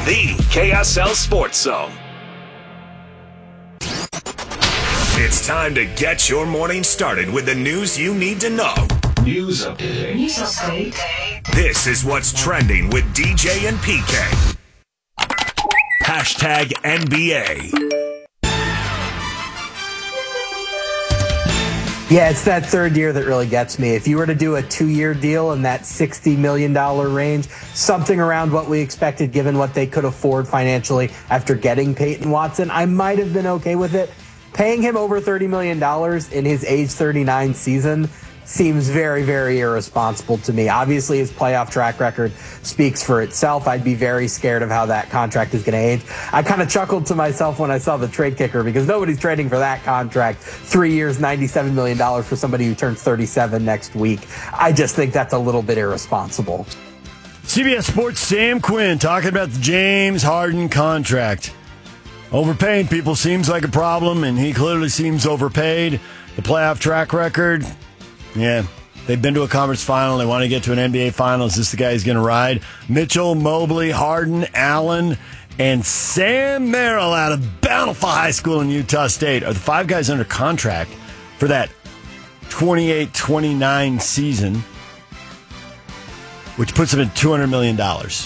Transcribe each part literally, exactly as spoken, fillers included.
the K S L Sports Zone. It's time to get your morning started with the news you need to know. News update. News update. This is what's trending with D J and P K. Hashtag N B A. Yeah, it's that third year that really gets me. If you were to do a two-year deal in that sixty million dollars range, something around what we expected given what they could afford financially after getting Peyton Watson, I might have been okay with it. Paying him over thirty million dollars in his age thirty-nine season seems very, very irresponsible to me. Obviously, his playoff track record speaks for itself. I'd be very scared of how that contract is going to age. I kind of chuckled to myself when I saw the trade kicker because nobody's trading for that contract. Three years, ninety-seven million dollars for somebody who turns thirty-seven next week. I just think that's a little bit irresponsible. C B S Sports' Sam Quinn talking about the James Harden contract. Overpaying people seems like a problem, and he clearly seems overpaid. The playoff track record, yeah, they've been to a conference final. They want to get to an N B A final. Is this the guy who's going to ride? Mitchell, Mobley, Harden, Allen, and Sam Merrill out of Bountiful High School in Utah State are the five guys under contract for that twenty-eight twenty-nine season, which puts them at two hundred million dollars.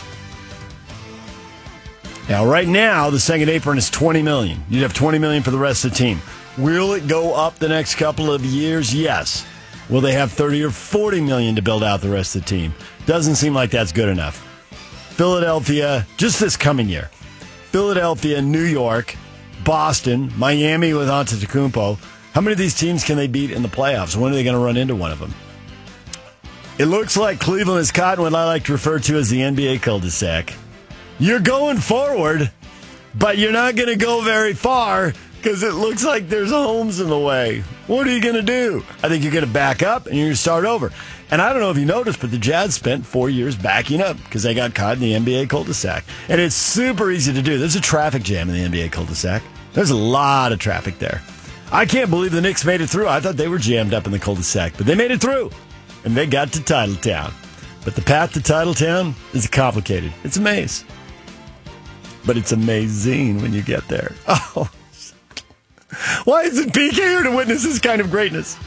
Now, right now, the second apron is twenty million dollars. You'd have twenty million dollars for the rest of the team. Will it go up the next couple of years? Yes. Will they have thirty or forty million dollars to build out the rest of the team? Doesn't seem like that's good enough. Philadelphia, just this coming year. Philadelphia, New York, Boston, Miami with Antetokounmpo. How many of these teams can they beat in the playoffs? When are they going to run into one of them? It looks like Cleveland is caught in what I like to refer to as the N B A cul-de-sac. You're going forward, but you're not going to go very far because it looks like there's homes in the way. What are you going to do? I think you're going to back up and you're going to start over. And I don't know if you noticed, but the Jazz spent four years backing up because they got caught in the N B A cul-de-sac. And it's super easy to do. There's a traffic jam in the N B A cul-de-sac. There's a lot of traffic there. I can't believe the Knicks made it through. I thought they were jammed up in the cul-de-sac, but they made it through. And they got to Titletown. But the path to Titletown is complicated. It's a maze. But it's amazing when you get there. Oh, why isn't P K here to witness this kind of greatness?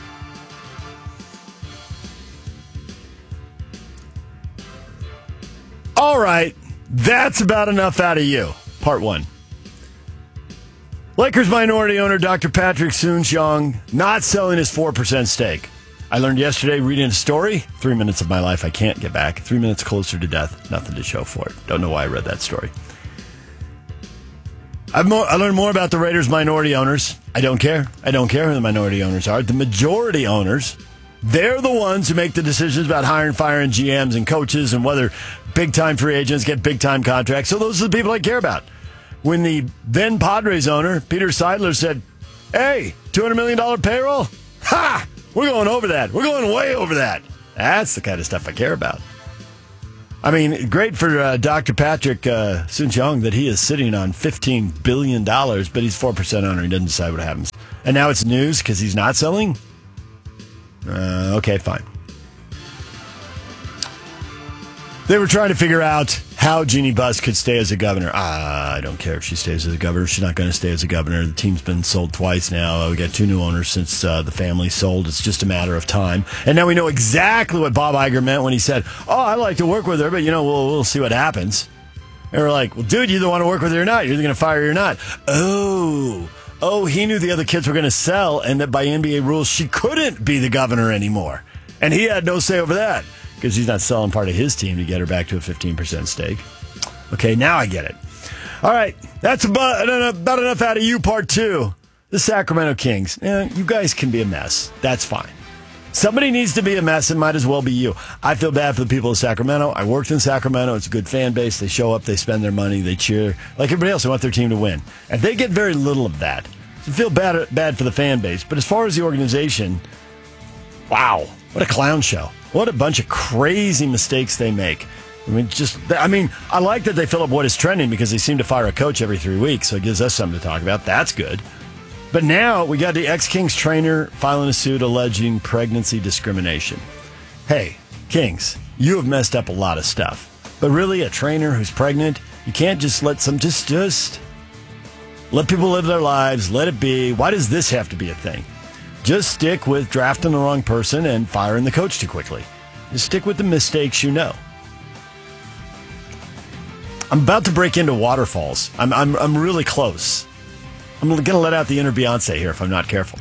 All right, that's about enough out of you. Part one. Lakers minority owner Doctor Patrick Soon-Shiong not selling his four percent stake. I learned yesterday reading a story, three minutes of my life I can't get back, three minutes closer to death, nothing to show for it. Don't know why I read that story. I've more, I learned more about the Raiders' minority owners. I don't care. I don't care who the minority owners are. The majority owners, they're the ones who make the decisions about hiring, firing G Ms and coaches and whether big-time free agents get big-time contracts. So those are the people I care about. When the then Padres owner, Peter Seidler, said, hey, two hundred million dollars payroll? Ha! We're going over that. We're going way over that. That's the kind of stuff I care about. I mean, great for uh, Doctor Patrick uh, Soon-Shiong that he is sitting on fifteen billion dollars, but he's four percent owner. He doesn't decide what happens. And now it's news because he's not selling? Uh, okay, fine. They were trying to figure out how Jeannie Buss could stay as a governor. Ah, I don't care if she stays as a governor. She's not going to stay as a governor. The team's been sold twice now. We got two new owners since uh, the family sold. It's just a matter of time. And now we know exactly what Bob Iger meant when he said, oh, I like to work with her, but, you know, we'll, we'll see what happens. And we're like, well, dude, you either want to work with her or not. You're either going to fire her or not. Oh, oh, he knew the other kids were going to sell and that by N B A rules, she couldn't be the governor anymore. And he had no say over that because he's not selling part of his team to get her back to a fifteen percent stake. Okay, now I get it. All right, that's about, about enough out of you, part two. The Sacramento Kings. Eh, you guys can be a mess. That's fine. Somebody needs to be a mess. It might as well be you. I feel bad for the people of Sacramento. I worked in Sacramento. It's a good fan base. They show up. They spend their money. They cheer. Like everybody else, they want their team to win. And they get very little of that. So I feel bad, bad for the fan base. But as far as the organization, wow, what a clown show. What a bunch of crazy mistakes they make. I mean, just, I mean, I like that they fill up what is trending because they seem to fire a coach every three weeks, so it gives us something to talk about. That's good. But now we got the ex-Kings trainer filing a suit alleging pregnancy discrimination. Hey, Kings, you have messed up a lot of stuff. But really, a trainer who's pregnant, You can't just let some, just, just let people live their lives. Let it be. Why does this have to be a thing? Just stick with drafting the wrong person and firing the coach too quickly. Just stick with the mistakes you know. I'm about to break into waterfalls. I'm I'm I'm really close. I'm going to let out the inner Beyonce here if I'm not careful.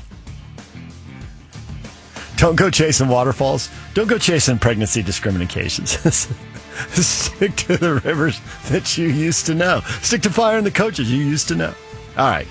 Don't go chasing waterfalls. Don't go chasing pregnancy discriminations. Stick to the rivers that you used to know. Stick to firing the coaches you used to know. All right.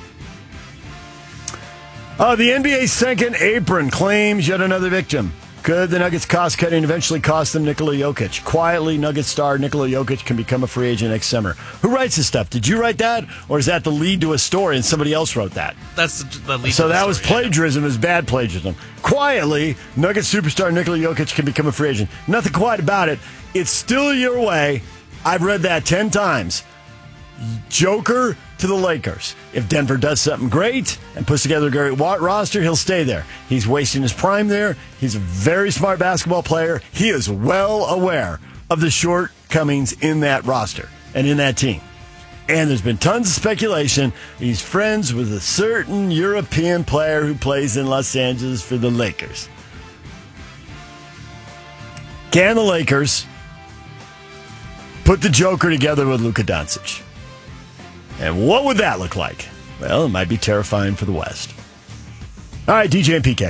Uh, the N B A's second apron claims yet another victim. Could the Nuggets cost-cutting eventually cost them Nikola Jokic? Quietly, Nuggets star Nikola Jokic can become a free agent next summer. Who writes this stuff? Did you write that? Or is that the lead to a story and somebody else wrote that? That's the, the lead So to the that story, was plagiarism. Yeah. It was bad plagiarism. Quietly, Nuggets superstar Nikola Jokic can become a free agent. Nothing quiet about it. It's still your way. I've read that ten times. Joker to the Lakers. If Denver does something great and puts together a great roster, he'll stay there. He's wasting his prime there. He's a very smart basketball player. He is well aware of the shortcomings in that roster and in that team. And there's been tons of speculation. He's friends with a certain European player who plays in Los Angeles for the Lakers. Can the Lakers put the Joker together with Luka Doncic? And what would that look like? Well, it might be terrifying for the West. All right, D J and P K.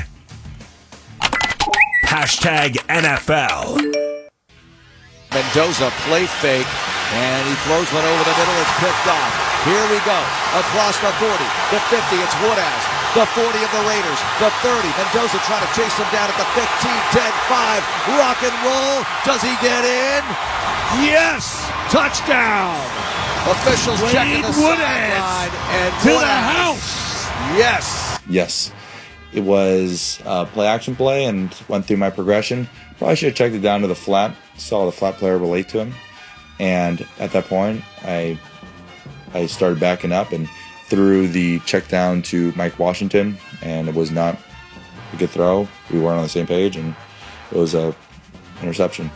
Hashtag N F L. Mendoza play fake, and he throws one over the middle. It's picked off. Here we go. Across the forty, the fifty, it's Woodhouse. The forty of the Raiders, the thirty. Mendoza trying to chase him down at the fifteen, ten, five. Rock and roll. Does he get in? Yes! Touchdown! Officials Wade checking the Woodhouse sideline. And to Woodhouse. the house! Yes! Yes. It was a play action play and went through my progression. Probably should have checked it down to the flat. Saw the flat player relate to him. And at that point, I I started backing up and threw the check down to Mike Washington, and it was not a good throw. We weren't on the same page, and it was a interception.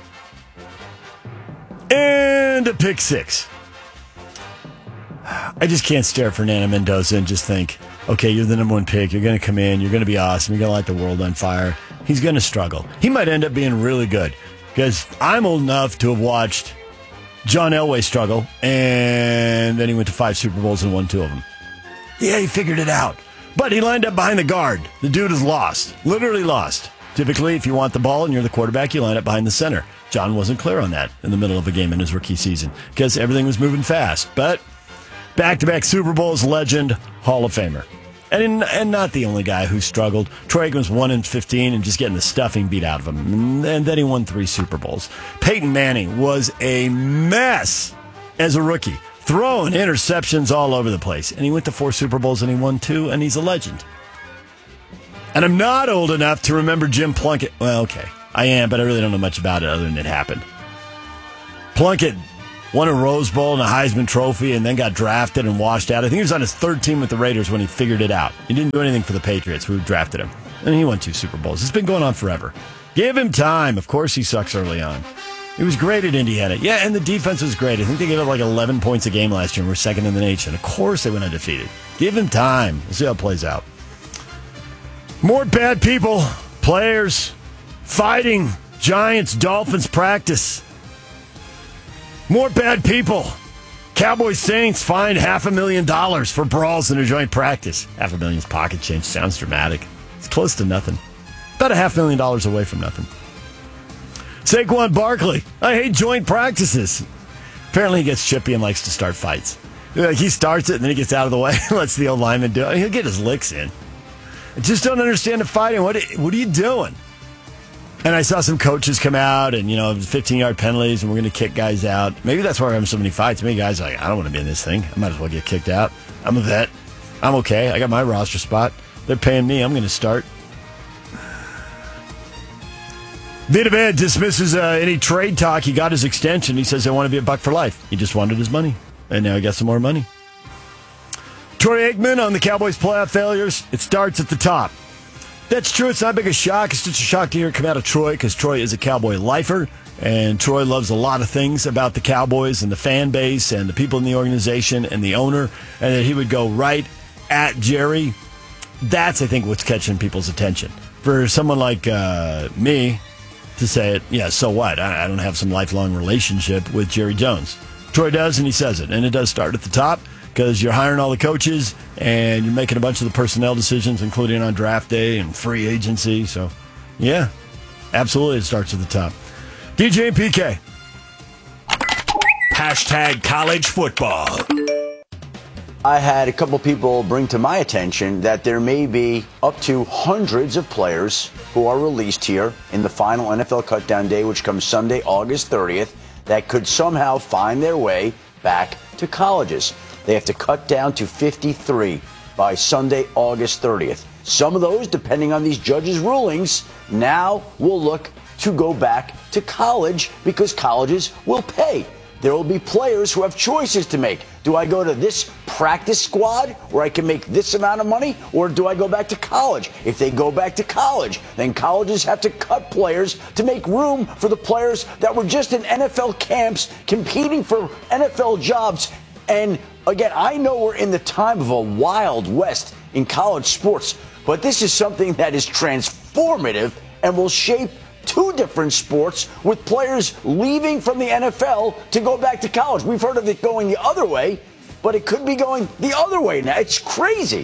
And a pick six. I just can't stare at Fernando Mendoza and just think, okay, you're the number one pick. You're going to come in. You're going to be awesome. You're going to light the world on fire. He's going to struggle. He might end up being really good because I'm old enough to have watched John Elway struggle, and then he went to five Super Bowls and won two of them. Yeah, he figured it out. But he lined up behind the guard. The dude is lost. Literally lost. Typically, if you want the ball and you're the quarterback, you line up behind the center. John wasn't clear on that in the middle of a game in his rookie season because everything was moving fast. But back-to-back Super Bowls, legend, Hall of Famer. And and not the only guy who struggled. Troy Aikman's one and fifteen and just getting the stuffing beat out of him. And then he won three Super Bowls. Peyton Manning was a mess as a rookie, throwing interceptions all over the place. And he went to four Super Bowls and he won two, and he's a legend. And I'm not old enough to remember Jim Plunkett. Well, okay, I am, but I really don't know much about it other than it happened. Plunkett won a Rose Bowl and a Heisman Trophy and then got drafted and washed out. I think he was on his third team with the Raiders when he figured it out. He didn't do anything for the Patriots who drafted him. And he won two Super Bowls. It's been going on forever. Give him time. Of course he sucks early on. He was great at Indiana. Yeah, and the defense was great. I think they gave up like eleven points a game last year and were second in the nation. Of course they went undefeated. Give him time. We'll see how it plays out. More bad people, players, fighting, Giants, Dolphins practice. More bad people. Cowboys Saints fined half a million dollars for brawls in a joint practice. Half a million's pocket change. Sounds dramatic. It's close to nothing. About a half million dollars away from nothing. Saquon Barkley. I hate joint practices. Apparently he gets chippy and likes to start fights. He starts it and then he gets out of the way and lets the old lineman do it. He'll get his licks in. I just don't understand the fighting. What, what are you doing? And I saw some coaches come out and, you know, fifteen-yard penalties and we're going to kick guys out. Maybe that's why we're having so many fights. Many guys are like, I don't want to be in this thing. I might as well get kicked out. I'm a vet. I'm okay. I got my roster spot. They're paying me. I'm going to start. Vita Vea dismisses uh, any trade talk. He got his extension. He says, I want to be a Buck for life. He just wanted his money. And now he got some more money. Troy Aikman on the Cowboys' playoff failures. It starts at the top. That's true. It's not big a shock. It's just a shock to hear it come out of Troy because Troy is a Cowboy lifer, and Troy loves a lot of things about the Cowboys and the fan base and the people in the organization and the owner, and that he would go right at Jerry. That's, I think, what's catching people's attention. For someone like uh, me to say it, yeah, so what? I, I don't have some lifelong relationship with Jerry Jones. Troy does, and he says it, and it does start at the top. Because you're hiring all the coaches and you're making a bunch of the personnel decisions, including on draft day and free agency. So, yeah, absolutely it starts at the top. D J and P K. Hashtag college football. I had a couple people bring to my attention that there may be up to hundreds of players who are released here in the final N F L cutdown day, which comes Sunday, August thirtieth, that could somehow find their way back to colleges. They have to cut down to fifty-three by Sunday, August thirtieth. Some of those, depending on these judges' rulings, now will look to go back to college because colleges will pay. There will be players who have choices to make. Do I go to this practice squad where I can make this amount of money, or do I go back to college? If they go back to college, then colleges have to cut players to make room for the players that were just in N F L camps competing for N F L jobs. And again, I know we're in the time of a wild west in college sports, but this is something that is transformative and will shape two different sports with players leaving from the N F L to go back to college. We've heard of it going the other way, but it could be going the other way now. It's crazy.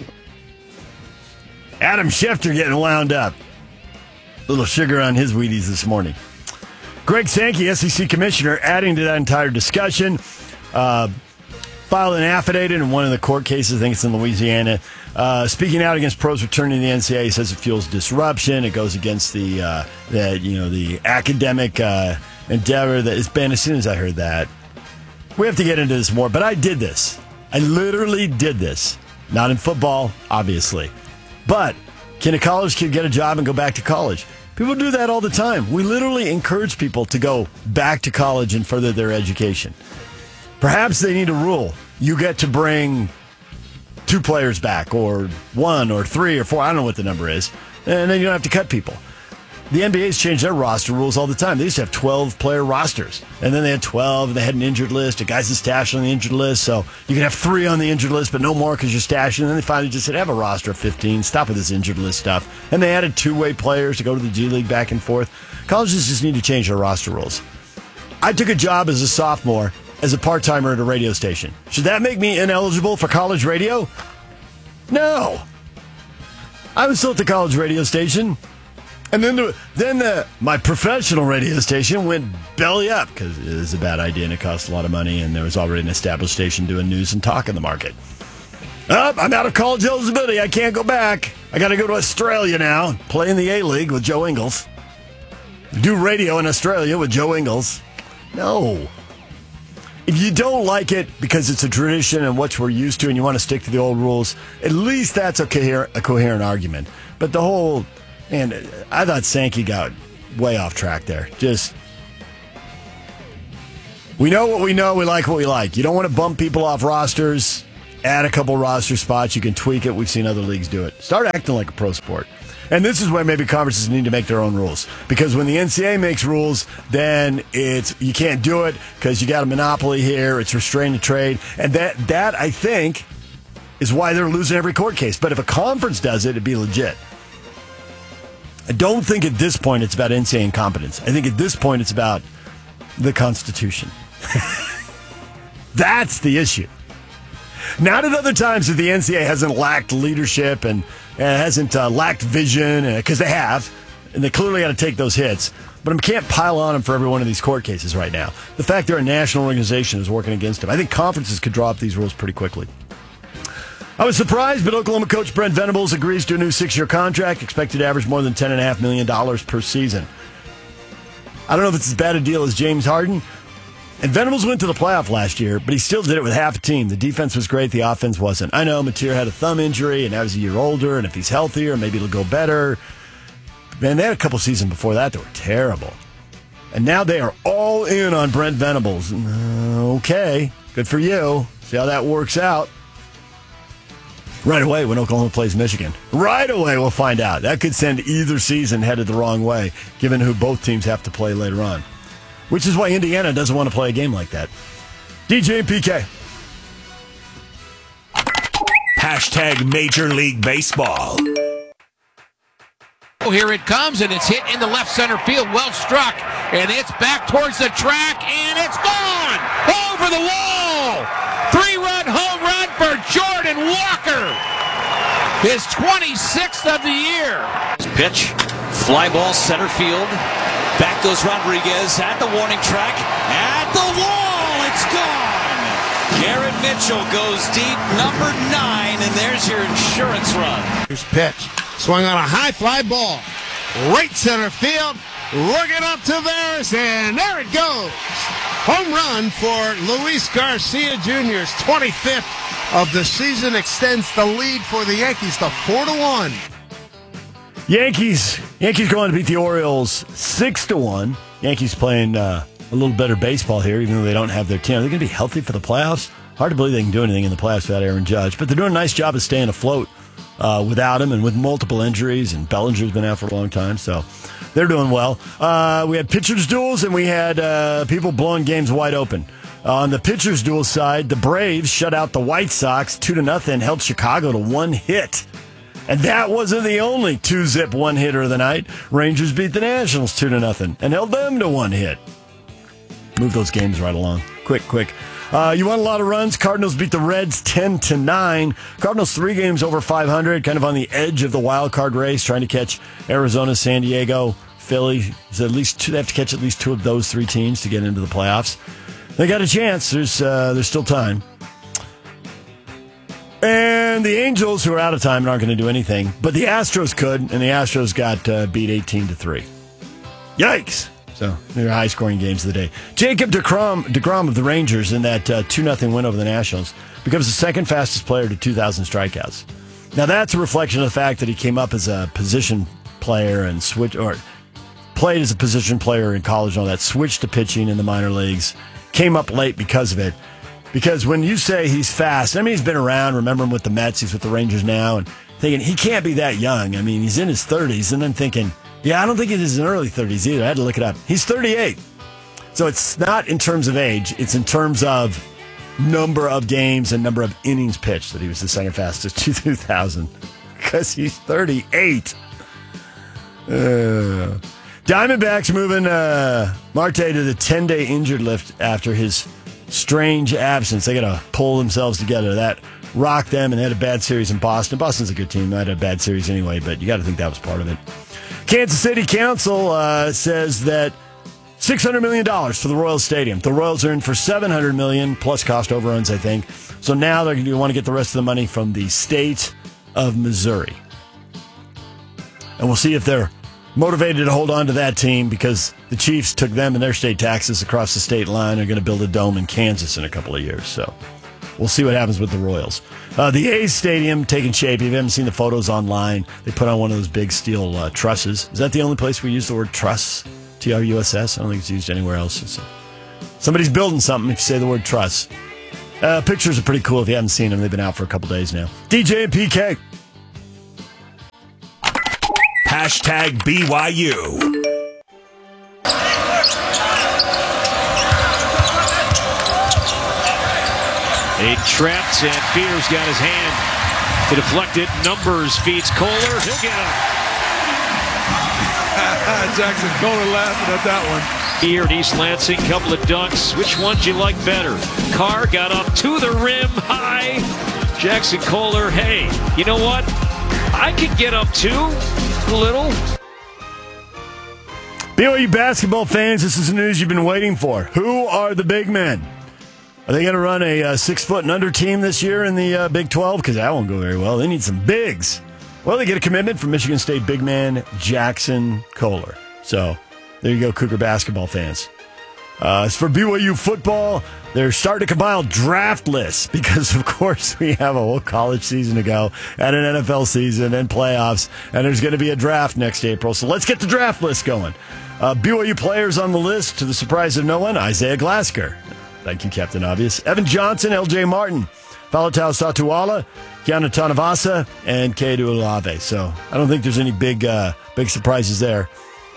Adam Schefter getting wound up. A little sugar on his Wheaties this morning. Greg Sankey, S E C commissioner, adding to that entire discussion. Uh, filed an affidavit in one of the court cases, I think it's in Louisiana, uh, speaking out against pros returning to the N C double A. He says it fuels disruption. It goes against the, uh, the you know, the academic uh, endeavor that is banned. As soon as I heard that, we have to get into this more, but I did this. I literally did this. Not in football, obviously. But can a college kid get a job and go back to college? People do that all the time. We literally encourage people to go back to college and further their education. Perhaps they need a rule. You get to bring two players back, or one, or three, or four. I don't know what the number is. And then you don't have to cut people. The N B A's changed their roster rules all the time. They used to have twelve-player rosters. And then they had twelve, and they had an injured list. A guy's stashed on the injured list, so you can have three on the injured list, but no more because you're stashing. And then they finally just said, have a roster of fifteen. Stop with this injured list stuff. And they added two-way players to go to the G League back and forth. Colleges just need to change their roster rules. I took a job as a sophomore as a part-timer at a radio station. Should that make me ineligible for college radio? No. I was still at the college radio station. And then the, then the, my professional radio station went belly up because it was a bad idea and it cost a lot of money, and there was already an established station doing news and talk in the market. Oh, I'm out of college eligibility. I can't go back. I got to go to Australia now, play in the A-League with Joe Ingles. Do radio in Australia with Joe Ingles. No. If you don't like it because it's a tradition and what we're used to and you want to stick to the old rules, at least that's a coherent, a coherent argument. But the whole, man, I thought Sankey got way off track there. Just, we know what we know, we like what we like. You don't want to bump people off rosters, add a couple roster spots, you can tweak it. We've seen other leagues do it. Start acting like a pro sport. And this is where maybe conferences need to make their own rules. Because when the N C double A makes rules, then it's you can't do it because you got a monopoly here. It's restrained to trade. And that, that, I think, is why they're losing every court case. But if a conference does it, it'd be legit. I don't think at this point it's about N C double A incompetence. I think at this point it's about the Constitution. That's the issue. Not at other times that the N C double A hasn't lacked leadership and, and hasn't uh, lacked vision, because they have, and they clearly got to take those hits. But I can't pile on them for every one of these court cases right now. The fact they're a national organization is working against them. I think conferences could draw up these rules pretty quickly. I was surprised, but Oklahoma coach Brent Venables agrees to a new six-year contract, expected to average more than ten point five million dollars per season. I don't know if it's as bad a deal as James Harden. And Venables went to the playoff last year, but he still did it with half a team. The defense was great, the offense wasn't. I know Mateer had a thumb injury, and now he's a year older, and if he's healthier, maybe it'll go better. Man, they had a couple seasons before that that were terrible. And now they are all in on Brent Venables. Okay, good for you. See how that works out. Right away when Oklahoma plays Michigan. Right away we'll find out. That could send either season headed the wrong way, given who both teams have to play later on. Which is why Indiana doesn't want to play a game like that. D J and P K. Hashtag Major League Baseball. Here it comes, and it's hit in the left center field. Well struck, and it's back towards the track, and it's gone! Over the wall! Three-run home run for Jordan Walker! His twenty-sixth of the year. Pitch, fly ball center field. Back goes Rodriguez at the warning track. At the wall, it's gone! Garrett Mitchell goes deep, number nine, and there's your insurance run. Here's pitch. Swung on a high fly ball. Right center field. Looking up to theirs, and there it goes. Home run for Luis Garcia Junior's twenty-fifth of the season extends the lead for the Yankees to four to one. Yankees. Yankees going to beat the Orioles six to one. Yankees playing uh, a little better baseball here, even though they don't have their team. Are they going to be healthy for the playoffs? Hard to believe they can do anything in the playoffs without Aaron Judge, but they're doing a nice job of staying afloat uh, without him and with multiple injuries, and Bellinger's been out for a long time, so they're doing well. Uh, we had pitchers duels, and we had uh, people blowing games wide open. Uh, on the pitchers duel side, the Braves shut out the White Sox two to nothing, held Chicago to one hit. And that wasn't the only two-zip one-hitter of the night. Rangers beat the Nationals two to nothing and held them to one hit. Move those games right along. Quick, quick. Uh, you want a lot of runs? Cardinals beat the Reds ten to nine. Cardinals three games over five hundred, kind of on the edge of the wild card race, trying to catch Arizona, San Diego, Philly. So at least two, they have to catch at least two of those three teams to get into the playoffs. They got a chance. There's uh, there's still time. And the Angels, who are out of time and aren't going to do anything, but the Astros could, and the Astros got uh, beat eighteen to three. Yikes! So they're high-scoring games of the day. Jacob DeGrom, DeGrom of the Rangers in that uh, two nothing win over the Nationals becomes the second fastest player to two thousand strikeouts. Now that's a reflection of the fact that he came up as a position player and switch or played as a position player in college and all that, switched to pitching in the minor leagues, came up late because of it. Because when you say he's fast, I mean, he's been around. Remember him with the Mets. He's with the Rangers now. And thinking, he can't be that young. I mean, he's in his thirties. And then thinking, yeah, I don't think he's in his early thirties either. I had to look it up. He's thirty-eight. So it's not in terms of age. It's in terms of number of games and number of innings pitched that he was the second fastest to two thousand. Because he's thirty-eight. Uh, Diamondbacks moving uh, Marte to the ten-day injured list after his strange absence. They got to pull themselves together. That rocked them, and they had a bad series in Boston. Boston's a good team. They had a bad series anyway, but you got to think that was part of it. Kansas City Council uh, says that six hundred million dollars for the Royals Stadium. The Royals are in for seven hundred million dollars plus cost overruns, I think. So now they're going to want to get the rest of the money from the state of Missouri. And we'll see if they're motivated to hold on to that team, because the Chiefs took them and their state taxes across the state line. They're going to build a dome in Kansas in a couple of years. So we'll see what happens with the Royals. Uh, the A's Stadium taking shape. If you haven't seen the photos online, they put on one of those big steel uh, trusses. Is that the only place we use the word truss? T R U S S? I don't think it's used anywhere else. It's, uh, somebody's building something if you say the word truss. Uh, pictures are pretty cool if you haven't seen them. They've been out for a couple days now. D J and P K. Hashtag B Y U. Aiden trapped, and Fears got his hand to deflect it. Numbers feeds Kohler. He'll get him. Jackson Kohler laughing at that one. Here at East Lansing, couple of dunks. Which one do you like better? Carr got up to the rim high. Jackson Kohler, hey, you know what? I can get up too, a little. B Y U basketball fans, this is the news you've been waiting for. Who are the big men? Are they going to run a uh, six-foot and under team this year in the uh, Big twelve? Because that won't go very well. They need some bigs. Well, they get a commitment from Michigan State big man Jackson Kohler. So there you go, Cougar basketball fans. Uh, as for B Y U football, they're starting to compile draft lists because, of course, we have a whole college season to go and an N F L season and playoffs, and there's going to be a draft next April. So let's get the draft list going. Uh, B Y U players on the list, to the surprise of no one, Isaiah Glasker. Thank you, Captain Obvious. Evan Johnson, L J Martin, Faletau Satuala, Keanu Tanavasa, and Kedu Olave. So I don't think there's any big uh, big surprises there.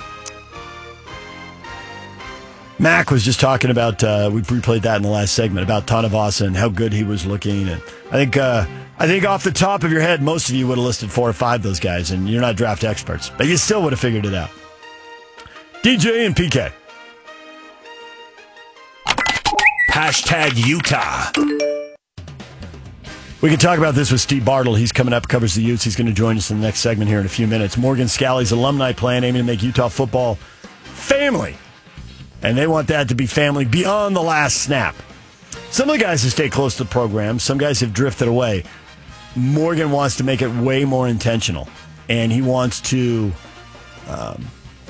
Mac was just talking about, uh, we replayed that in the last segment, about Tanavasa and how good he was looking. And I think uh, I think off the top of your head, most of you would have listed four or five of those guys, and you're not draft experts. But you still would have figured it out. D J and P K. Hashtag Utah. We can talk about this with Steve Bartle. He's coming up, covers the Utes. He's going to join us in the next segment here in a few minutes. Morgan Scalley's alumni plan aiming to make Utah football family. And they want that to be family beyond the last snap. Some of the guys have stayed close to the program. Some guys have drifted away. Morgan wants to make it way more intentional. And he wants to um,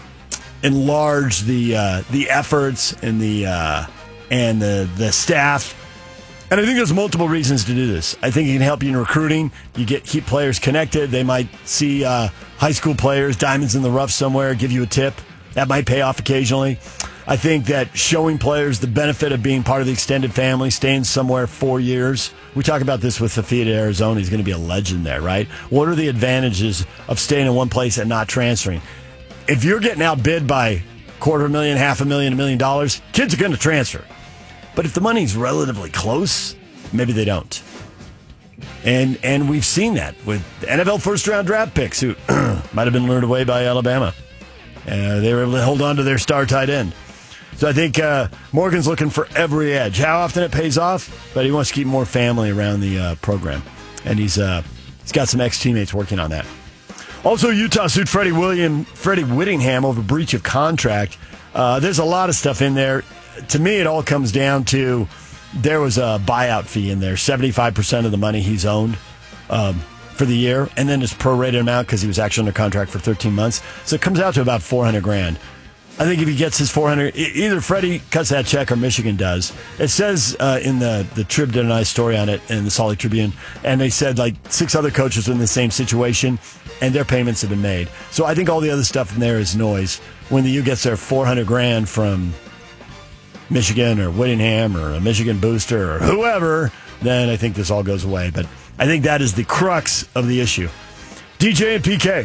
enlarge the uh, the efforts and the uh, and the, the staff. And I think there's multiple reasons to do this. I think it can help you in recruiting. You get keep players connected. They might see uh, high school players, diamonds in the rough somewhere, give you a tip. That might pay off occasionally. I think that showing players the benefit of being part of the extended family, staying somewhere four years. We talk about this with Fafita at Arizona. He's going to be a legend there, right? What are the advantages of staying in one place and not transferring? If you're getting outbid by quarter million, half a million, a million dollars, kids are going to transfer. But if the money's relatively close, maybe they don't. And and we've seen that with N F L first-round draft picks who might have been lured away by Alabama. Uh, they were able to hold on to their star tight end. So I think uh, Morgan's looking for every edge. How often it pays off, but he wants to keep more family around the uh, program. And he's uh, he's got some ex-teammates working on that. Also, Utah sued Freddie William, Freddie Whittingham over breach of contract. Uh, there's a lot of stuff in there. To me, it all comes down to there was a buyout fee in there, seventy-five percent of the money he's owned um, for the year, and then his prorated amount because he was actually under contract for thirteen months. So it comes out to about four hundred grand. I think if he gets his four hundred, either Freddie cuts that check or Michigan does. It says uh, in the, the Trib did a nice story on it in the Salt Lake Tribune, and they said like six other coaches were in the same situation, and their payments have been made. So I think all the other stuff in there is noise. When the U gets their four hundred grand from Michigan or Whittingham or a Michigan booster or whoever, then I think this all goes away. But I think that is the crux of the issue. D J and P K.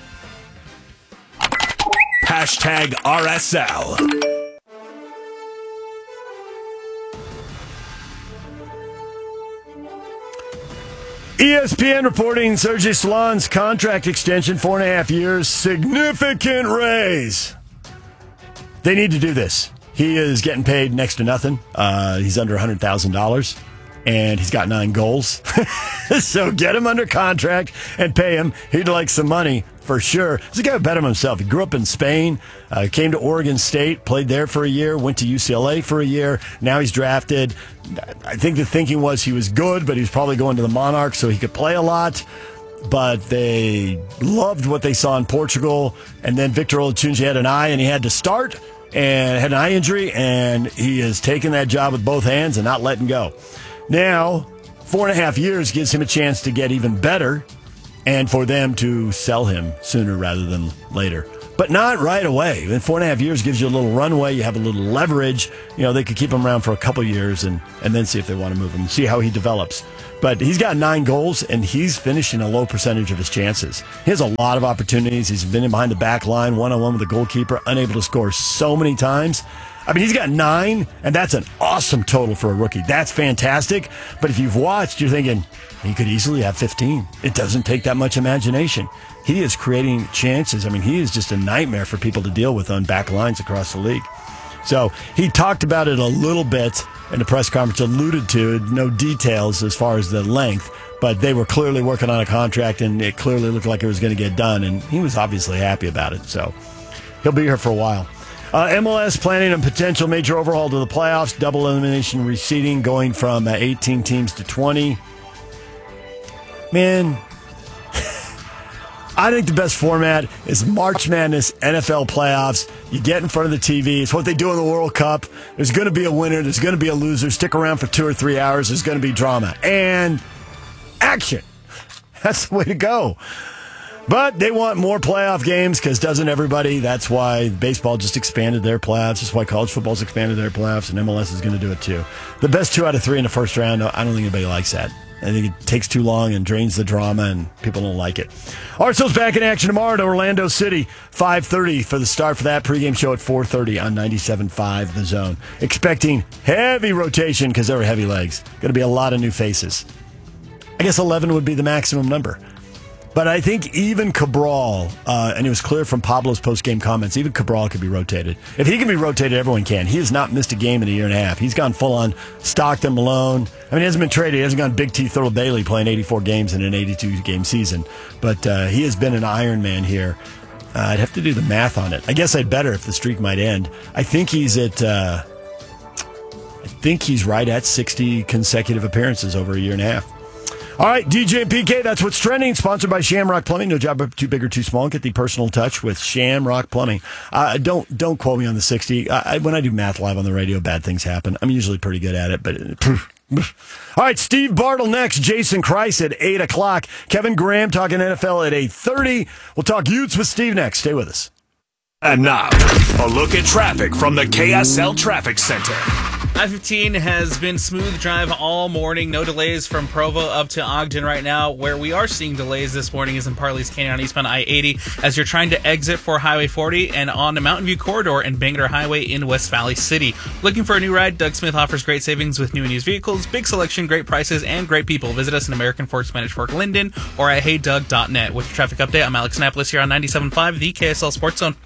Hashtag R S L. E S P N reporting Sergey Solon's contract extension, four and a half years, significant raise. They need to do this. He is getting paid next to nothing. Uh, he's under one hundred thousand dollars, and he's got nine goals. So get him under contract and pay him. He'd like some money for sure. He's a guy who bet him himself. He grew up in Spain, uh, came to Oregon State, played there for a year, went to U C L A for a year. Now he's drafted. I think the thinking was he was good, but he was probably going to the Monarchs so he could play a lot. But they loved what they saw in Portugal. And then Victor Olacunci had an eye, and he had to start. And had an eye injury, and he has taken that job with both hands and not letting go. Now, four and a half years gives him a chance to get even better and for them to sell him sooner rather than later. But not right away. And four and a half years gives you a little runway. You have a little leverage. You know, they could keep him around for a couple years and, and then see if they want to move him, see how he develops. But he's got nine goals, and he's finishing a low percentage of his chances. He has a lot of opportunities. He's been in behind the back line, one-on-one with the goalkeeper, unable to score so many times. I mean, he's got nine, and that's an awesome total for a rookie. That's fantastic. But if you've watched, you're thinking, he could easily have fifteen. It doesn't take that much imagination. He is creating chances. I mean, he is just a nightmare for people to deal with on back lines across the league. So he talked about it a little bit in the press conference, alluded to it, no details as far as the length, but they were clearly working on a contract, and it clearly looked like it was going to get done, and he was obviously happy about it. So he'll be here for a while. Uh, M L S planning a potential major overhaul to the playoffs, double elimination reseeding, going from uh, eighteen teams to twenty. Man, I think the best format is March Madness, N F L playoffs. You get in front of the T V. It's what they do in the World Cup. There's going to be a winner. There's going to be a loser. Stick around for two or three hours. There's going to be drama. And action. That's the way to go. But they want more playoff games because doesn't everybody? That's why baseball just expanded their playoffs. That's why college football's expanded their playoffs, and M L S is going to do it too. The best two out of three in the first round, I don't think anybody likes that. I think it takes too long and drains the drama, and people don't like it. R S L's back in action tomorrow to Orlando City, five thirty for the start for that pregame show at four thirty on ninety-seven point five The Zone. Expecting heavy rotation because there were heavy legs. Going to be a lot of new faces. I guess eleven would be the maximum number. But I think even Cabral, uh, and it was clear from Pablo's post-game comments, even Cabral could be rotated. If he can be rotated, everyone can. He has not missed a game in a year and a half. He's gone full-on Stockton, Malone. I mean, he hasn't been traded. He hasn't gone Big T Thurl Bailey playing eighty-four games in an eighty-two game season. But uh, he has been an Iron Man here. Uh, I'd have to do the math on it. I guess I'd better if the streak might end. I think he's at... Uh, I think he's right at sixty consecutive appearances over a year and a half. All right, D J and P K, that's what's trending. Sponsored by Shamrock Plumbing. No job too big or too small. Get the personal touch with Shamrock Plumbing. Uh, don't don't quote me on the sixty. I, when I do math live on the radio, bad things happen. I'm usually pretty good at it, but... All right, Steve Bartle next. Jason Kreis at eight o'clock. Kevin Graham talking N F L at eight thirty. We'll talk Utes with Steve next. Stay with us. And now, a look at traffic from the K S L Traffic Center. I fifteen has been smooth drive all morning. No delays from Provo up to Ogden right now. Where we are seeing delays this morning is in Parley's Canyon on eastbound I eighty as you're trying to exit for Highway forty and on the Mountain View Corridor and Bangor Highway in West Valley City. Looking for a new ride? Doug Smith offers great savings with new and used vehicles, big selection, great prices, and great people. Visit us in American Fork, Spanish Fork, Linden, or at hey doug dot net. With your traffic update, I'm Alex Annapolis here on ninety-seven point five, the K S L Sports Zone.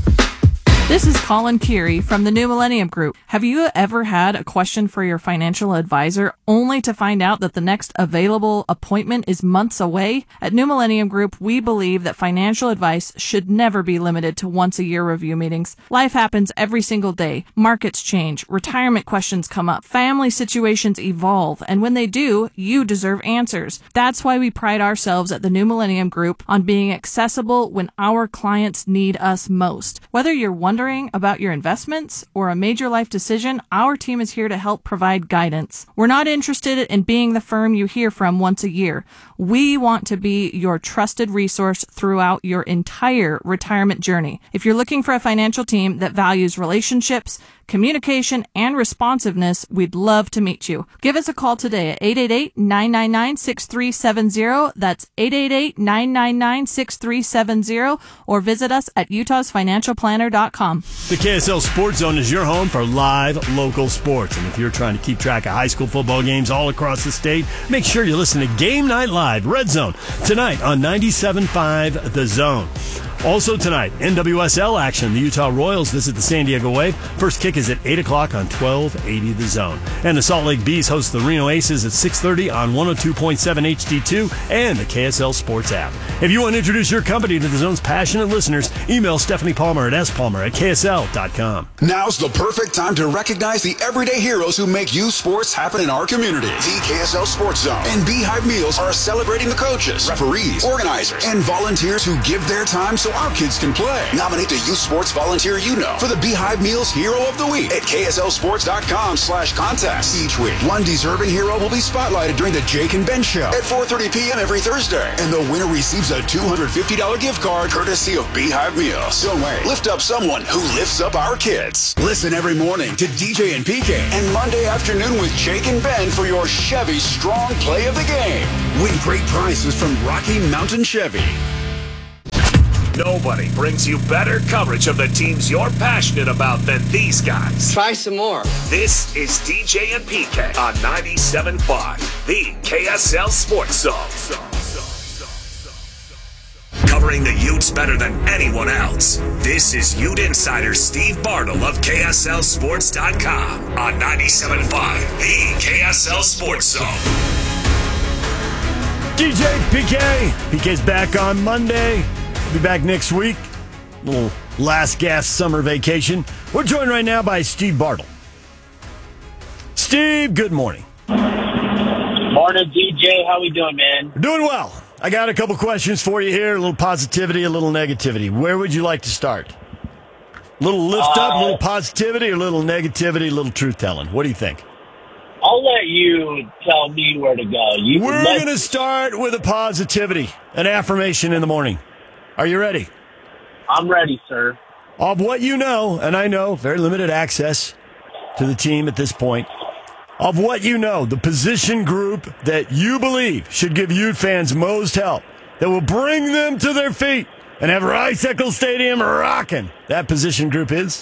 This is Colin Keary from the New Millennium Group. Have you ever had a question for your financial advisor only to find out that the next available appointment is months away? At New Millennium Group, we believe that financial advice should never be limited to once-a-year review meetings. Life happens every single day. Markets change, retirement questions come up, family situations evolve, and when they do, you deserve answers. That's why we pride ourselves at the New Millennium Group on being accessible when our clients need us most. Whether you're wondering about your investments or a major life decision, our team is here to help provide guidance. We're not interested in being the firm you hear from once a year. We want to be your trusted resource throughout your entire retirement journey. If you're looking for a financial team that values relationships, communication, and responsiveness, we'd love to meet you. Give us a call today at eight eight eight, nine nine nine, six three seven zero. That's eight eight eight, nine nine nine, six three seven zero, or visit us at utahs financial planner dot com. The K S L Sports Zone is your home for live local sports. And if you're trying to keep track of high school football games all across the state, make sure you listen to Game Night Live, Red Zone, tonight on ninety-seven point five The Zone. Also tonight, N W S L action. The Utah Royals visit the San Diego Wave. First kick is at eight o'clock on twelve eighty The Zone. And the Salt Lake Bees host the Reno Aces at six thirty on one oh two point seven H D two and the K S L Sports app. If you want to introduce your company to the Zone's passionate listeners, email Stephanie Palmer at s palmer at k s l dot com. Now's the perfect time to recognize the everyday heroes who make youth sports happen in our community. The K S L Sports Zone and Beehive Meals are celebrating the coaches, referees, organizers, and volunteers who give their time so our kids can play. Nominate the youth sports volunteer you know for the Beehive Meals Hero of the Week at k s l sports dot com slash contest. Each week, one deserving hero will be spotlighted during the Jake and Ben Show at four thirty p.m. every Thursday. And the winner receives a two hundred fifty dollars gift card courtesy of Beehive Meals. Don't wait. Lift up someone who lifts up our kids. Listen every morning to D J and P K and Monday afternoon with Jake and Ben for your Chevy Strong Play of the Game. Win great prizes from Rocky Mountain Chevy. Nobody brings you better coverage of the teams you're passionate about than these guys. Try some more. This is D J and P K on ninety-seven point five, the K S L Sports Zone. Covering the Utes better than anyone else. This is Ute Insider Steve Bartle of K S L Sports dot com on ninety-seven point five, the K S L Sports Zone. D J, P K. P K's back on Monday. We'll be back next week. Little last gasp summer vacation. We're joined right now by Steve Bartle. Steve, good morning. Morning, D J. How we doing, man? We're doing well. I got a couple questions for you here. A little positivity, a little negativity. Where would you like to start? A little lift up, a Uh, little positivity, or a little negativity, a little truth-telling? What do you think? I'll let you tell me where to go. You We're let- going to start with a positivity, an affirmation in the morning. Are you ready? I'm ready, sir. Of what you know, and I know, very limited access to the team at this point, of what you know, the position group that you believe should give Ute fans most help, that will bring them to their feet and have Rice-Eccles Stadium rocking, that position group is?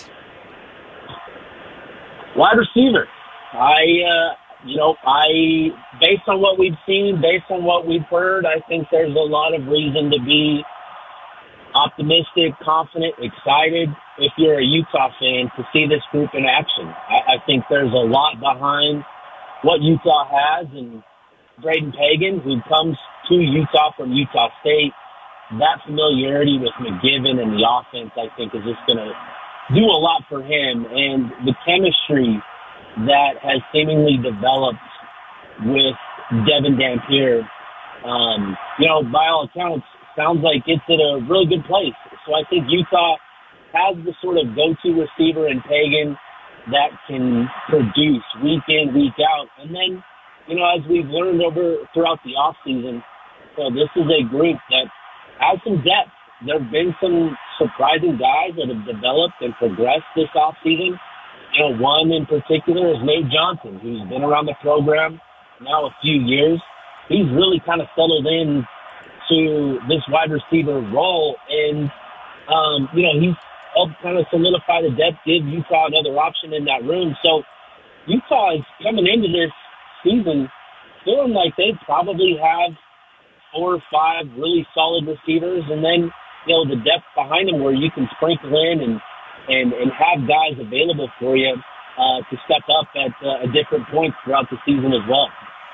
Wide receiver. I, uh, you know, I, based on what we've seen, based on what we've heard, I think there's a lot of reason to be optimistic, confident, excited, if you're a Utah fan, to see this group in action. I, I think there's a lot behind what Utah has, and Braden Pagan, who comes to Utah from Utah State, that familiarity with McGiven and the offense, I think, is just going to do a lot for him. And the chemistry that has seemingly developed with Devin Dampier, um, you know, by all accounts, sounds like it's at a really good place. So I think Utah has the sort of go-to receiver in Pagan that can produce week in, week out. And then, you know, as we've learned over throughout the offseason, so this is a group that has some depth. There have been some surprising guys that have developed and progressed this offseason. You know, one in particular is Nate Johnson, who's been around the program now a few years. He's really kind of settled in to this wide receiver role, and, um, you know, he's helped kind of solidify the depth, give Utah another option in that room. So Utah is coming into this season feeling like they probably have four or five really solid receivers, and then, you know, the depth behind them where you can sprinkle in and, and, and have guys available for you uh, to step up at uh, a different points throughout the season as well.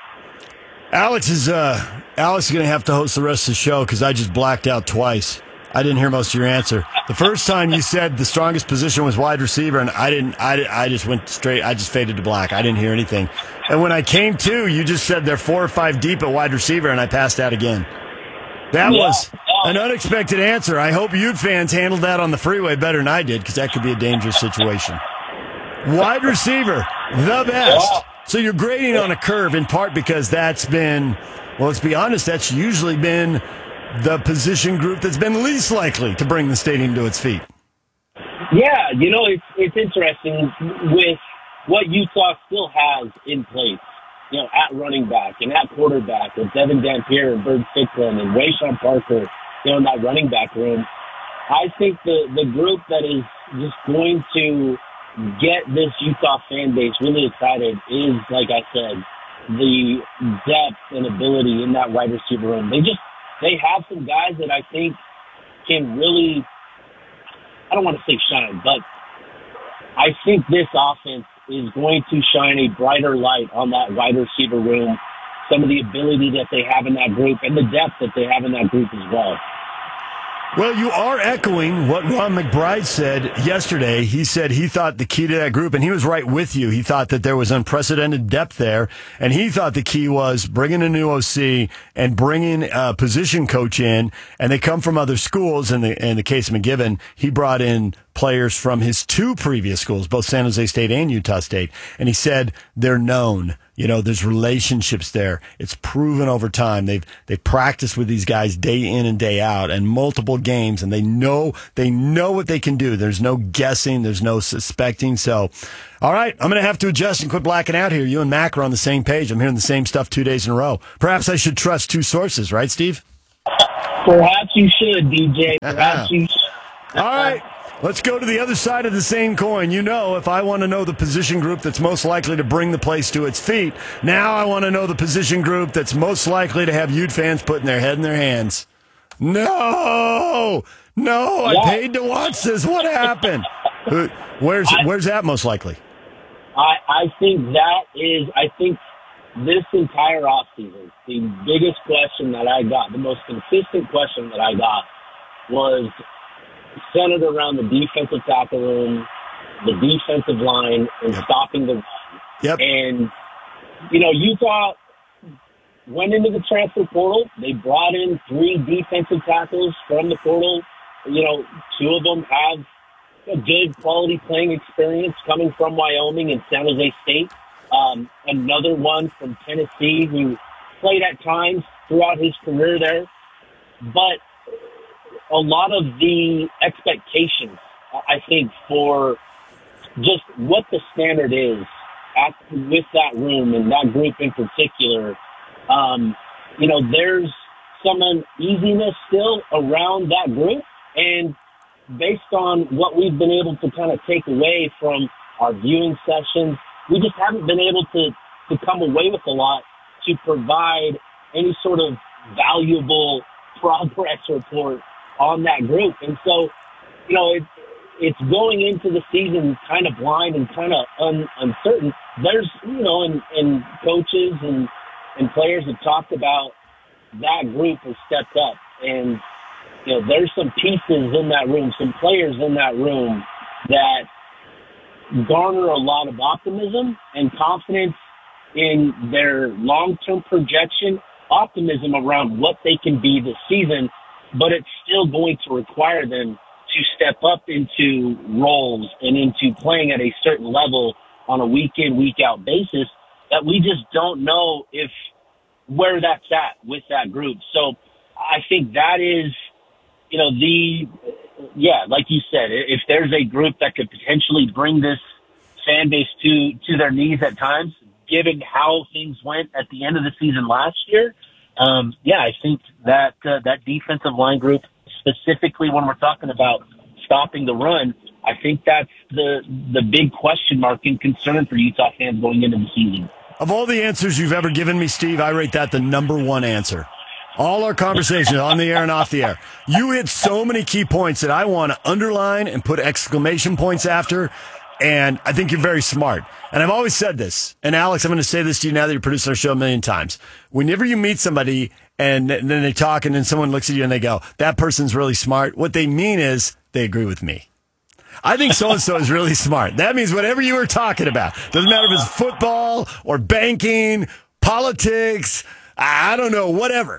Alex is uh, Alex is going to have to host the rest of the show because I just blacked out twice. I didn't hear most of your answer. The first time you said the strongest position was wide receiver, and I didn't. I, I just went straight. I just faded to black. I didn't hear anything. And when I came to, you just said they're four or five deep at wide receiver, and I passed out again. That yeah. was an unexpected answer. I hope Ute fans handled that on the freeway better than I did, because that could be a dangerous situation. Wide receiver, the best. Yeah. So you're grading on a curve in part because that's been, well, let's be honest, that's usually been the position group that's been least likely to bring the stadium to its feet. Yeah, you know, it's it's interesting with what Utah still has in place, you know, at running back and at quarterback with Devin Dampier and Bird Ficklin and Wayshawn Parker, you know, in that running back room. I think the, the group that is just going to get this Utah fan base really excited is, like I said, the depth and ability in that wide receiver room. They just, they have some guys that I think can really, I don't want to say shine, but I think this offense is going to shine a brighter light on that wide receiver room, some of the ability that they have in that group and the depth that they have in that group as well. Well, you are echoing what Ron McBride said yesterday. He said he thought the key to that group, and he was right with you, he thought that there was unprecedented depth there, and he thought the key was bringing a new O C and bringing a position coach in, and they come from other schools. In the, in the case of McGiven, he brought in players from his two previous schools, both San Jose State and Utah State, and he said they're known. You know, there's relationships there. It's proven over time. They've they practiced with these guys day in and day out and multiple games, and they know they know what they can do. There's no guessing. There's no suspecting. So, all right, I'm going to have to adjust and quit blacking out here. You and Mac are on the same page. I'm hearing the same stuff two days in a row. Perhaps I should trust two sources, right, Steve? Perhaps you should, D J. Perhaps you should. All right. Let's go to the other side of the same coin. You know, if I want to know the position group that's most likely to bring the place to its feet, now I want to know the position group that's most likely to have Ute fans putting their head in their hands. No! No! I paid to watch this. What happened? Where's where's that most likely? I, I think that is, I think this entire offseason, the biggest question that I got, the most consistent question that I got was centered around the defensive tackle room, the defensive line, and yep. stopping the run. Yep. And, you know, Utah went into the transfer portal. They brought in three defensive tackles from the portal. You know, two of them have a good quality playing experience coming from Wyoming and San Jose State. Um, another one from Tennessee who played at times throughout his career there. But a lot of the expectations, I think, for just what the standard is at with that room and that group in particular, um, you know, there's some uneasiness still around that group. And based on what we've been able to kind of take away from our viewing sessions, we just haven't been able to, to come away with a lot to provide any sort of valuable progress report on that group. And so, you know, it, it's going into the season kind of blind and kind of un, uncertain. There's, you know, and, and coaches and, and players have talked about that group has stepped up. And, you know, there's some pieces in that room, some players in that room that garner a lot of optimism and confidence in their long-term projection, optimism around what they can be this season, but it's still going to require them to step up into roles and into playing at a certain level on a week-in, week-out basis that we just don't know if where that's at with that group. So I think that is, you know, the, yeah, like you said, if there's a group that could potentially bring this fan base to, to their knees at times, given how things went at the end of the season last year, um, yeah, I think that uh, that defensive line group, specifically when we're talking about stopping the run, I think that's the the big question mark and concern for Utah fans going into the season. Of all the answers you've ever given me, Steve, I rate that the number one answer. All our conversations on the air and off the air. You hit so many key points that I want to underline and put exclamation points after, and I think you're very smart. And I've always said this, and Alex, I'm going to say this to you now that you're producing our show a million times. Whenever you meet somebody and then they talk and then someone looks at you and they go, that person's really smart, what they mean is they agree with me. I think so-and-so is really smart. That means whatever you were talking about, doesn't matter if it's football or banking, politics, I don't know, whatever.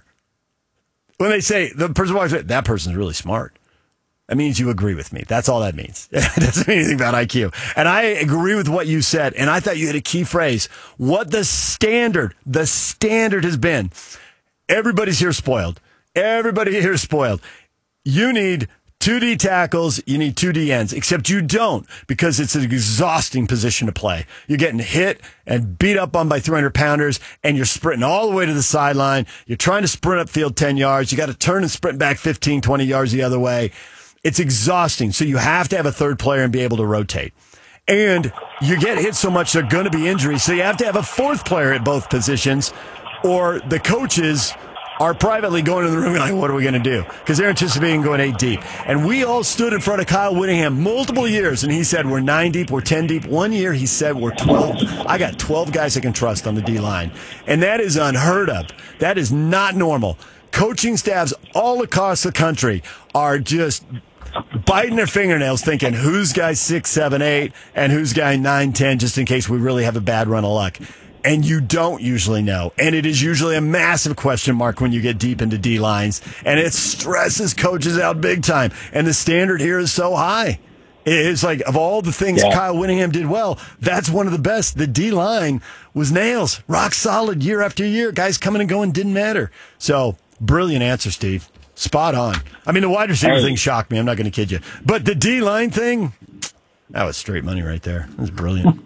When they say, the person walks away, that person's really smart, that means you agree with me. That's all that means. It doesn't mean anything about I Q. And I agree with what you said, and I thought you had a key phrase. What the standard, the standard has been. Everybody's here spoiled. Everybody here is spoiled. You need two D tackles, you need two D ends, except you don't, because it's an exhausting position to play. You're getting hit and beat up on by three hundred pounders, and you're sprinting all the way to the sideline. You're trying to sprint upfield ten yards. You got to turn and sprint back fifteen, twenty yards the other way. It's exhausting. So you have to have a third player and be able to rotate. And you get hit so much, there are going to be injuries. So you have to have a fourth player at both positions, or the coaches are privately going in the room and like, what are we going to do? Because they're anticipating going eight deep. And we all stood in front of Kyle Whittingham multiple years, and he said, we're nine deep, we're ten deep. One year, he said, we're twelve. I got twelve guys I can trust on the D-line. And that is unheard of. That is not normal. Coaching staffs all across the country are just biting their fingernails thinking, who's guy six, seven, eight, and who's guy nine, ten, just in case we really have a bad run of luck. And you don't usually know. And it is usually a massive question mark when you get deep into D-lines. And it stresses coaches out big time. And the standard here is so high. It's like, of all the things yeah. Kyle Whittingham did well, that's one of the best. The D-line was nails. Rock solid year after year. Guys coming and going didn't matter. So, brilliant answer, Steve. Spot on. I mean, the wide receiver hey. thing shocked me. I'm not going to kid you. But the D-line thing, that was straight money right there. That was brilliant.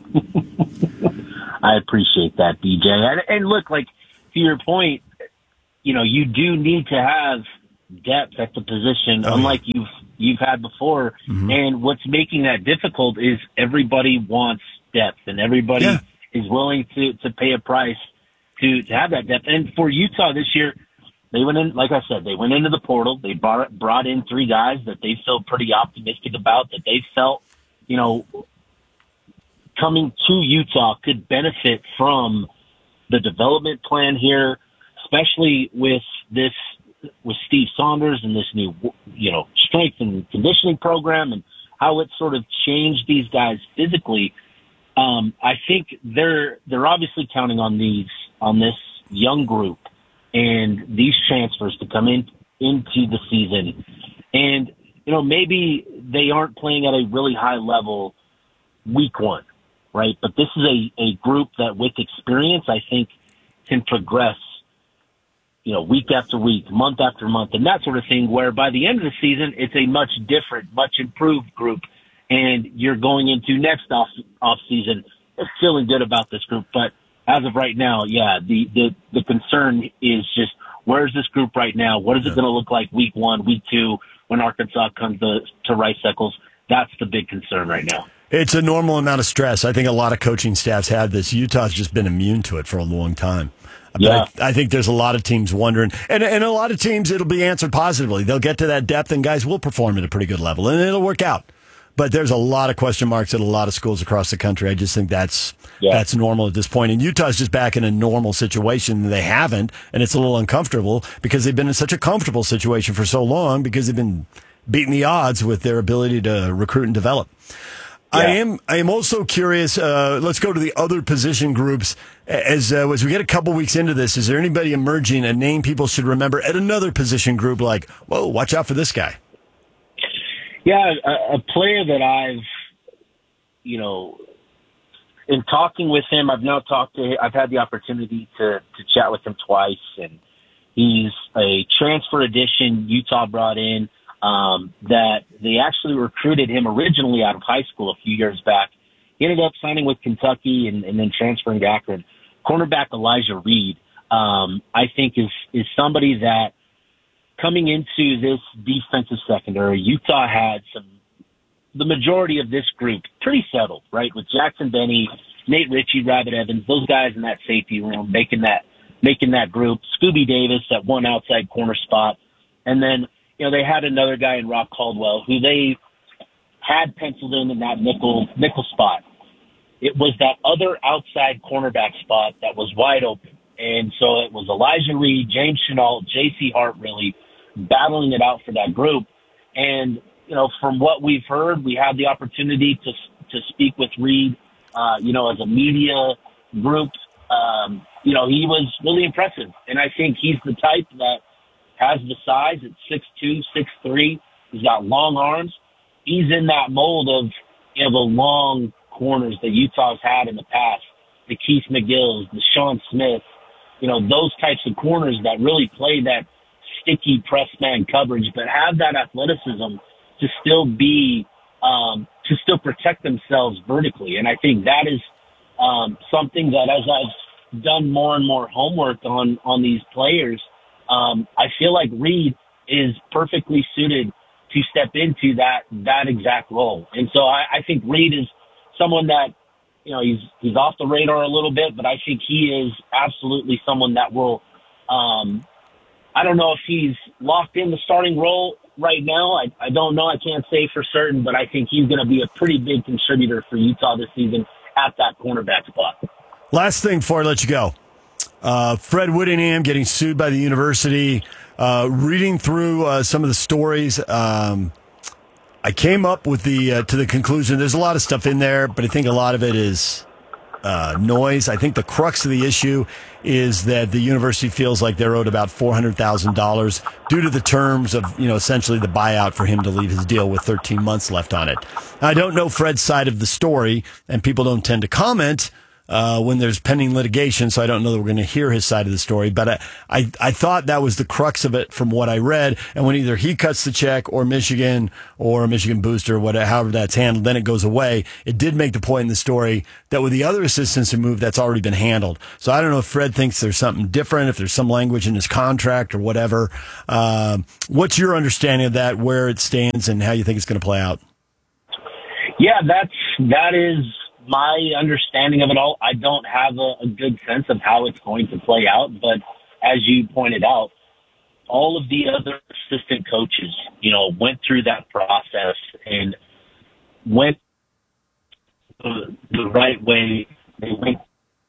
I appreciate that, B J. And, and look, like, to your point, you know, you do need to have depth at the position, oh, unlike yeah. you've you've had before. Mm-hmm. And what's making that difficult is everybody wants depth, and everybody yeah. is willing to, to pay a price to, to have that depth. And for Utah this year, they went in, like I said, they went into the portal. They brought, brought in three guys that they feel pretty optimistic about, that they felt, you know, coming to Utah could benefit from the development plan here, especially with this, with Steve Saunders and this new, you know, strength and conditioning program and how it sort of changed these guys physically. Um, I think they're, they're obviously counting on these, on this young group and these transfers to come in into the season. And, you know, maybe they aren't playing at a really high level week one. Right. But this is a, a group that with experience, I think can progress, you know, week after week, month after month, and that sort of thing, where by the end of the season, it's a much different, much improved group. And you're going into next off, off season feeling good about this group. But as of right now, yeah, the, the, the concern is just where's this group right now? What is it going to look like week one, week two, when Arkansas comes to, to Rice-Eccles? That's the big concern right now. It's a normal amount of stress. I think a lot of coaching staffs had this. Utah's just been immune to it for a long time. But yeah. I, I think there's a lot of teams wondering, and, and a lot of teams, it'll be answered positively. They'll get to that depth, and guys will perform at a pretty good level, and it'll work out. But there's a lot of question marks at a lot of schools across the country. I just think that's yeah. that's normal at this point. And Utah's just back in a normal situation. They haven't, and it's a little uncomfortable because they've been in such a comfortable situation for so long because they've been beating the odds with their ability to recruit and develop. Yeah. I am. I am also curious. Uh, let's go to the other position groups. As uh, as we get a couple weeks into this, is there anybody emerging, a name people should remember at another position group? Like, whoa, watch out for this guy. Yeah, a, a player that I've, you know, in talking with him, I've now talked to. I've had the opportunity to to chat with him twice, and he's a transfer addition Utah brought in. Um, that they actually recruited him originally out of high school a few years back. He ended up signing with Kentucky and, and then transferring to Akron. Cornerback Elijah Reed, um, I think is, is somebody that coming into this defensive secondary, Utah had some, the majority of this group pretty settled, right? With Jackson Benny, Nate Ritchie, Rabbit Evans, those guys in that safety room making that, making that group. Scooby Davis at one outside corner spot. And then, you know, they had another guy in Rock Caldwell who they had penciled in in that nickel nickel spot. It was that other outside cornerback spot that was wide open. And so it was Elijah Reed, James Chenault, J C Hart really battling it out for that group. And, you know, from what we've heard, we had the opportunity to to speak with Reed, uh, you know, as a media group. Um, you know, he was really impressive. And I think he's the type that has the size at six two, six three. He's got long arms. He's in that mold of, you know, the long corners that Utah's had in the past. The Keith McGills, the Sean Smith, you know, those types of corners that really play that sticky press man coverage, but have that athleticism to still be, um, to still protect themselves vertically. And I think that is um, something that as I've done more and more homework on, on these players, Um, I feel like Reed is perfectly suited to step into that, that exact role. And so I, I think Reed is someone that, you know, he's, he's off the radar a little bit, but I think he is absolutely someone that will, um, I don't know if he's locked in the starting role right now. I, I don't know. I can't say for certain, but I think he's going to be a pretty big contributor for Utah this season at that cornerback spot. Last thing before I let you go. Uh, Fred Whittingham getting sued by the university. Uh, reading through uh, some of the stories, um, I came up with the uh, to the conclusion. There's a lot of stuff in there, but I think a lot of it is uh, noise. I think the crux of the issue is that the university feels like they're owed about four hundred thousand dollars due to the terms of, you know, essentially the buyout for him to leave his deal with thirteen months left on it. I don't know Fred's side of the story, and people don't tend to comment Uh, when there's pending litigation, so I don't know that we're going to hear his side of the story. But I, I, I thought that was the crux of it from what I read. And when either he cuts the check or Michigan or Michigan Booster, whatever, however that's handled, then it goes away. It did make the point in the story that with the other assistants who moved, that's already been handled. So I don't know if Fred thinks there's something different, if there's some language in his contract or whatever. Uh, what's your understanding of that, where it stands, and how you think it's going to play out? Yeah, that's that is my understanding of it all. I don't have a, a good sense of how it's going to play out, but as you pointed out, all of the other assistant coaches, you know, went through that process and went the, the right way. They went.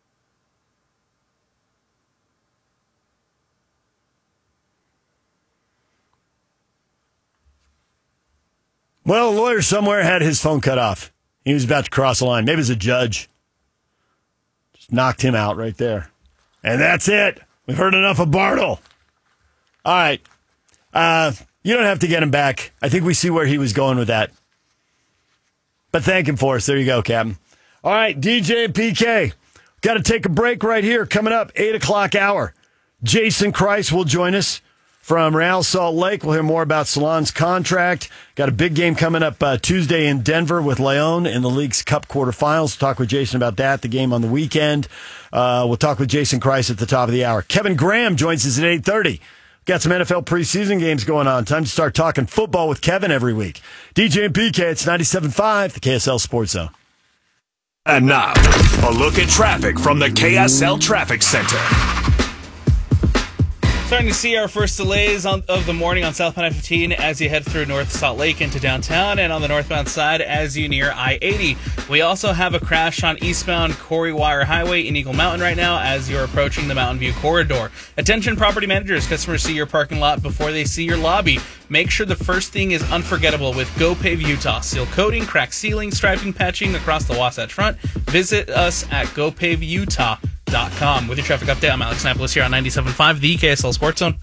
Well, a lawyer somewhere had his phone cut off. He was about to cross the line. Maybe it was a judge. Just knocked him out right there. And that's it. We've heard enough of Bartle. All right. Uh, you don't have to get him back. I think we see where he was going with that. But thank him for us. There you go, Captain. All right, D J and P K. Got to take a break right here. Coming up, eight o'clock hour. Jason Christ will join us from Real Salt Lake. We'll hear more about Salon's contract. Got a big game coming up uh, Tuesday in Denver with Leon in the League's Cup quarterfinals. We'll talk with Jason about that, the game on the weekend. Uh, we'll talk with Jason Christ at the top of the hour. Kevin Graham joins us at eight thirty. Got some N F L preseason games going on. Time to start talking football with Kevin every week. D J and P K, it's ninety-seven point five, the K S L Sports Zone. And now, a look at traffic from the K S L Traffic Center. Starting to see our first delays on, of the morning on southbound I fifteen as you head through North Salt Lake into downtown, and on the northbound side as you near I eighty. We also have a crash on eastbound Corey Wire Highway in Eagle Mountain right now as you're approaching the Mountain View corridor. Attention property managers, customers see your parking lot before they see your lobby. Make sure the first thing is unforgettable with GoPave Utah. Seal coating, crack sealing, striping, patching across the Wasatch Front. Visit us at go pave utah dot com. With your traffic update, I'm Alex Napolis here on ninety-seven point five, the K S L Sports Zone.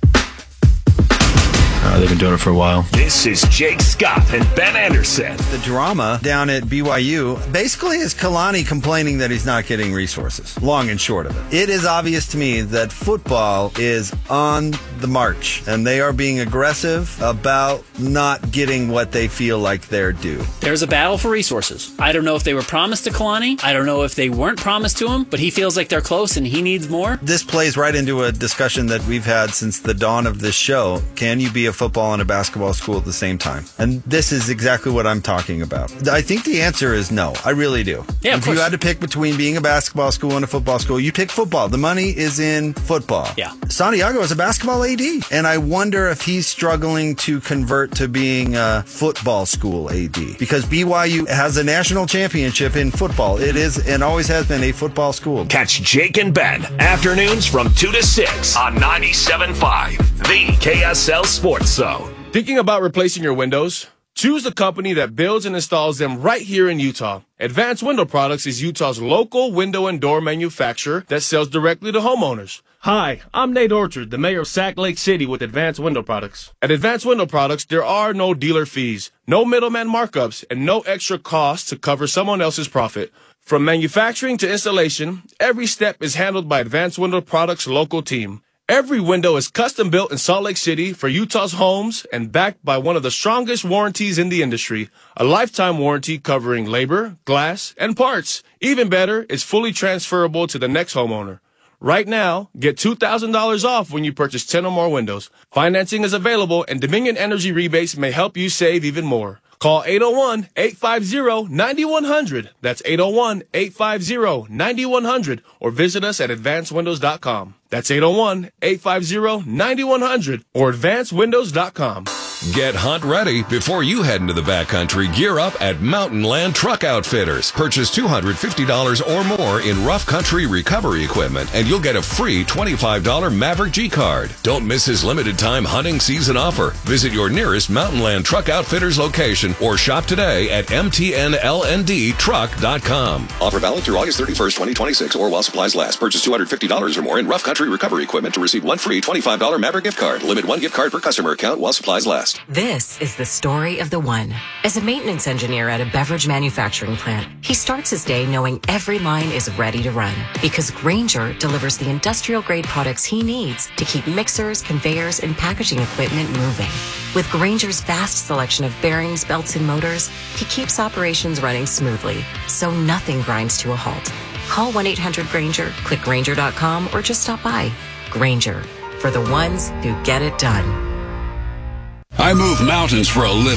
Uh, they've been doing it for a while. This is Jake Scott and Ben Anderson. The drama down at B Y U basically is Kalani complaining that he's not getting resources. Long and short of it. It is obvious to me that football is on the march, and they are being aggressive about not getting what they feel like they're due. There's a battle for resources. I don't know if they were promised to Kalani. I don't know if they weren't promised to him, but he feels like they're close and he needs more. This plays right into a discussion that we've had since the dawn of this show. Can you be a football and a basketball school at the same time? And this is exactly what I'm talking about. I think the answer is no. I really do. Yeah, of if course. you had to pick between being a basketball school and a football school, you pick football. The money is in football. Yeah. Santiago is a basketball A D, and I wonder if he's struggling to convert to being a football school A D, because B Y U has a national championship in football. It is and always has been a football school. Catch Jake and Ben afternoons from two to six on ninety-seven point five, the K S L Sports Zone. Thinking about replacing your windows? Choose the company that builds and installs them right here in Utah. Advanced Window Products is Utah's local window and door manufacturer that sells directly to homeowners. Hi, I'm Nate Orchard, the mayor of Sac Lake City with Advanced Window Products. At Advanced Window Products, there are no dealer fees, no middleman markups, and no extra costs to cover someone else's profit. From manufacturing to installation, every step is handled by Advanced Window Products' local team. Every window is custom built in Salt Lake City for Utah's homes and backed by one of the strongest warranties in the industry, a lifetime warranty covering labor, glass, and parts. Even better, it's fully transferable to the next homeowner. Right now, get two thousand dollars off when you purchase ten or more windows. Financing is available, and Dominion Energy rebates may help you save even more. Call eight oh one, eight five zero, nine one zero zero. That's eight oh one, eight five zero, nine one zero zero, or visit us at advanced windows dot com. That's eight oh one, eight five zero, nine one zero zero or advanced windows dot com. Get hunt ready before you head into the backcountry. Gear up at Mountain Land Truck Outfitters. Purchase two hundred fifty dollars or more in rough country recovery equipment, and you'll get a free twenty-five dollars Maverick G card. Don't miss his limited time hunting season offer. Visit your nearest Mountain Land Truck Outfitters location or shop today at m t n l n d truck dot com. Offer valid through August thirty-first, twenty twenty-six, or while supplies last. Purchase two hundred fifty dollars or more in rough country recovery equipment to receive one free twenty-five dollars Maverick gift card. Limit one gift card per customer account while supplies last. This is the story of the one. As a maintenance engineer at a beverage manufacturing plant, he starts his day knowing every line is ready to run because Grainger delivers the industrial-grade products he needs to keep mixers, conveyors, and packaging equipment moving. With Grainger's vast selection of bearings, belts, and motors, he keeps operations running smoothly, so nothing grinds to a halt. Call one eight hundred Grainger, click Grainger dot com, or just stop by. Grainger, for the ones who get it done. I move mountains for a living.